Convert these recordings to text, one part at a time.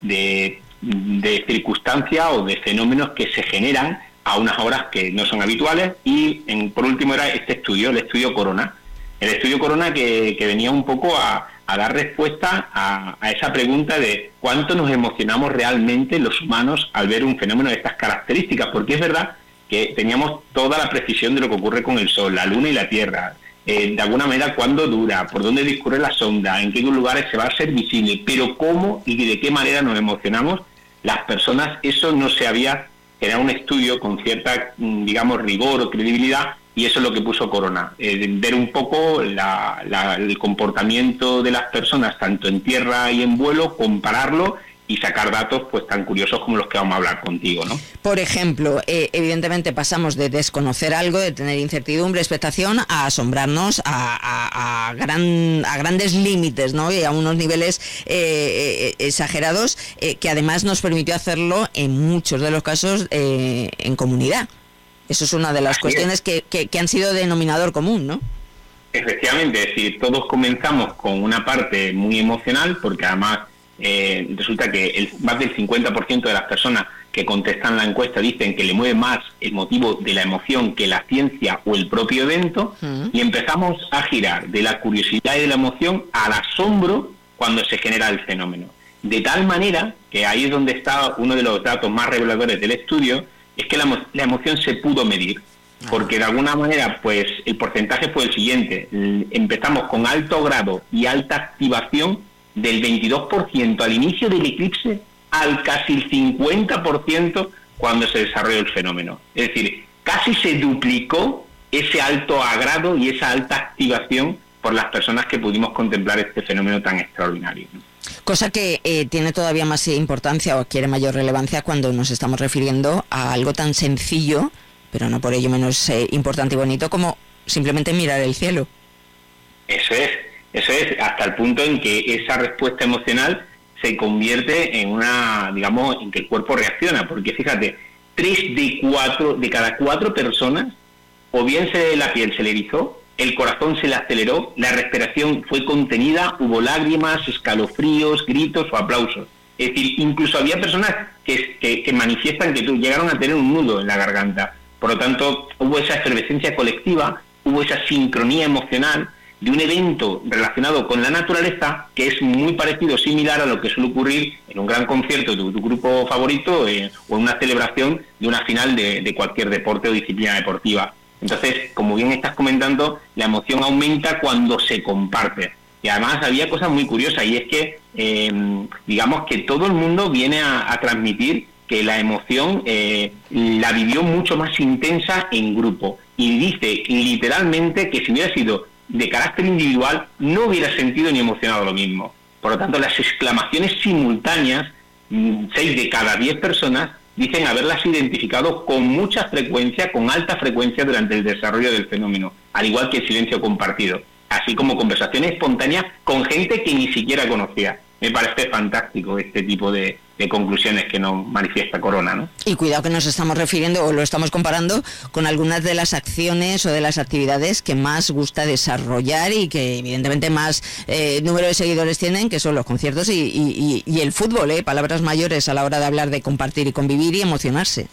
de circunstancias o de fenómenos que se generan a unas horas que no son habituales. Y por último era este estudio, el estudio Corona. El estudio Corona que venía un poco a dar respuesta a esa pregunta de cuánto nos emocionamos realmente los humanos al ver un fenómeno de estas características, porque es verdad que teníamos toda la precisión de lo que ocurre con el Sol, la Luna y la Tierra, de alguna manera cuándo dura, por dónde discurre la sonda, en qué lugares se va a hacer visible, pero cómo y de qué manera nos emocionamos las personas, eso no se había generado un estudio con cierta, digamos, rigor o credibilidad. Y eso es lo que puso Corona, ver un poco el comportamiento de las personas, tanto en tierra y en vuelo, compararlo y sacar datos pues tan curiosos como los que vamos a hablar contigo, ¿no? Por ejemplo, evidentemente pasamos de desconocer algo, de tener incertidumbre, expectación, a asombrarnos a grandes límites, ¿no? Y a unos niveles exagerados, que además nos permitió hacerlo en muchos de los casos en comunidad. Eso es una de las cuestiones que han sido denominador común, ¿no? Efectivamente, es decir, todos comenzamos con una parte muy emocional, porque además resulta que más del 50% de las personas que contestan la encuesta dicen que le mueve más el motivo de la emoción que la ciencia o el propio evento, y empezamos a girar de la curiosidad y de la emoción al asombro cuando se genera el fenómeno. De tal manera que ahí es donde está uno de los datos más reveladores del estudio, es que la emoción se pudo medir, porque de alguna manera pues el porcentaje fue el siguiente: empezamos con alto grado y alta activación del 22% al inicio del eclipse al casi el 50% cuando se desarrolló el fenómeno. Es decir, casi se duplicó ese alto grado y esa alta activación por las personas que pudimos contemplar este fenómeno tan extraordinario, ¿no? Cosa que tiene todavía más importancia o adquiere mayor relevancia cuando nos estamos refiriendo a algo tan sencillo, pero no por ello menos importante y bonito, como simplemente mirar el cielo. Eso es, hasta el punto en que esa respuesta emocional se convierte en en que el cuerpo reacciona, porque fíjate, 3 de cada 4 personas, o bien la piel se le erizó, el corazón se le aceleró, la respiración fue contenida, hubo lágrimas, escalofríos, gritos o aplausos. Es decir, incluso había personas que manifiestan que llegaron a tener un nudo en la garganta. Por lo tanto, hubo esa efervescencia colectiva, hubo esa sincronía emocional de un evento relacionado con la naturaleza que es muy parecido, similar a lo que suele ocurrir en un gran concierto de tu grupo favorito o en una celebración de una final de cualquier deporte o disciplina deportiva. Entonces, como bien estás comentando, la emoción aumenta cuando se comparte. Y además había cosas muy curiosas, y es que, digamos que todo el mundo viene a transmitir que la emoción la vivió mucho más intensa en grupo. Y dice literalmente que si hubiera sido de carácter individual, no hubiera sentido ni emocionado lo mismo. Por lo tanto, las exclamaciones simultáneas, 6 de cada 10 personas, dicen haberlas identificado con mucha frecuencia, con alta frecuencia durante el desarrollo del fenómeno, al igual que el silencio compartido, así como conversaciones espontáneas con gente que ni siquiera conocía. Me parece fantástico este tipo de conclusiones que nos manifiesta Corona, ¿no? Y cuidado que nos estamos refiriendo o lo estamos comparando con algunas de las acciones o de las actividades que más gusta desarrollar y que evidentemente más número de seguidores tienen, que son los conciertos y el fútbol, palabras mayores a la hora de hablar de compartir y convivir y emocionarse.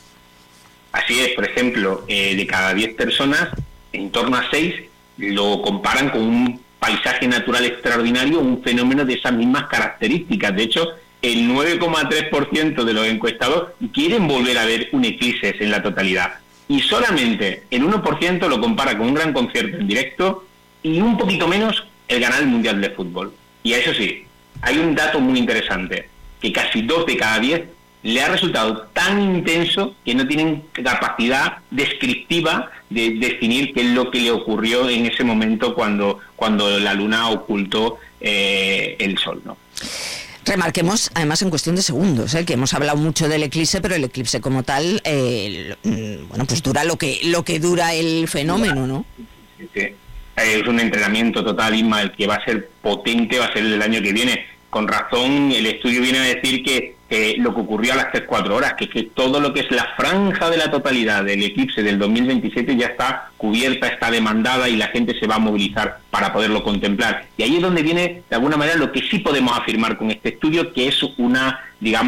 Así es, por ejemplo, de cada 10 personas, en torno a 6 lo comparan con un paisaje natural extraordinario, un fenómeno de esas mismas características. De hecho, el 9,3% de los encuestados quieren volver a ver un eclipse en la totalidad. Y solamente el 1% lo compara con un gran concierto en directo y un poquito menos el ganar el Mundial de Fútbol. Y eso sí, hay un dato muy interesante, que casi 2 de cada 10 le ha resultado tan intenso que no tienen capacidad descriptiva de definir qué es lo que le ocurrió en ese momento cuando la luna ocultó el sol, ¿no? Remarquemos, además, en cuestión de segundos, que hemos hablado mucho del eclipse, pero el eclipse como tal, pues dura lo que dura el fenómeno, ¿no? Sí. Es un entrenamiento total, Inma, el que va a ser potente, va a ser el del año que viene. Con razón, el estudio viene a decir que lo que ocurrió a las 3-4 horas, que todo lo que es la franja de la totalidad del eclipse del 2027 ya está cubierta, está demandada y la gente se va a movilizar para poderlo contemplar. Y ahí es donde viene, de alguna manera, lo que sí podemos afirmar con este estudio, que es una, digamos,